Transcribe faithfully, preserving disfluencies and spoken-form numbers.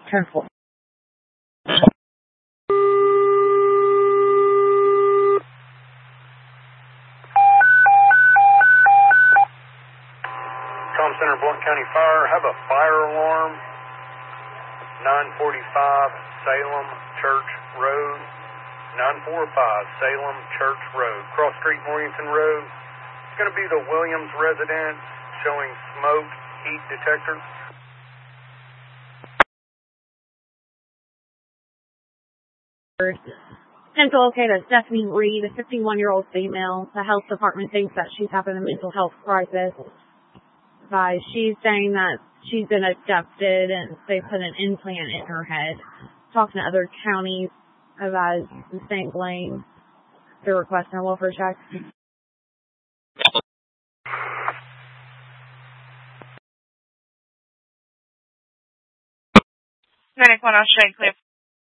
ten four. Com Center, Blount County Fire, have a fire alarm, nine forty-five Salem Church Road, nine forty-five Salem Church Road, Cross Street, Morganton Road. It's going to be the Williams residence, showing smoke heat detector. And to locate a Stephanie Reed, a fifty-one-year-old female. The health department thinks that she's having a mental health crisis. By she's saying that she's been abducted and they put an implant in her head. Talking to other counties about Saint Blaine, they're requesting a welfare check. Medic one oh Shade Cliff.